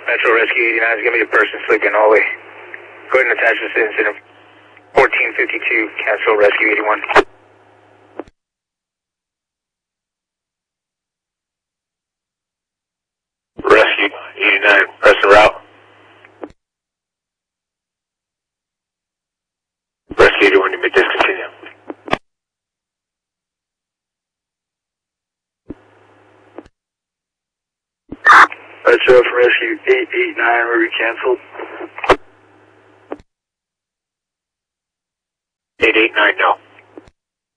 Metro Rescue 89 is going to be a person sleeping all the way. Go ahead and attach this incident. 1452, cancel Rescue 81. Rescue 89, press the route. Rescue 81, you may discontinue. Metro from Rescue 889, will be canceled.